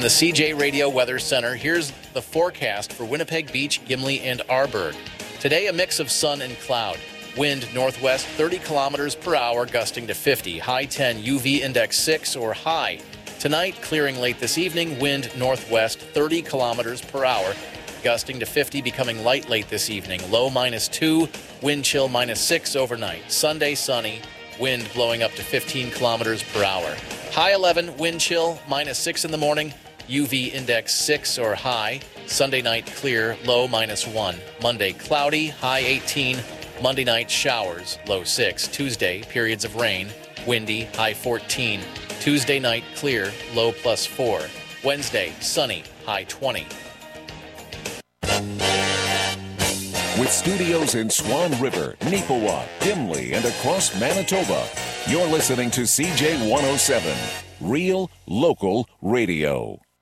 the CJ Radio Weather Center, here's the forecast for Winnipeg Beach, Gimli, and Arborg. Today, a mix of sun and cloud. Wind northwest 30 kilometers per hour, gusting to 50. High 10, UV index 6 or high. Tonight, clearing late this evening, wind northwest 30 kilometers per hour, gusting to 50, becoming light late this evening. Low -2, wind chill -6 overnight. Sunday, sunny, wind blowing up to 15 kilometers per hour. High 11, wind chill -6 in the morning, UV index 6 or high. Sunday night clear, low -1. Monday cloudy, high 18. Monday night showers, low 6. Tuesday periods of rain, windy, high 14. Tuesday night clear, low +4. Wednesday sunny, high 20. With studios in Swan River, Neepawa, Gimli, and across Manitoba, you're listening to CJ 107, Real Local Radio.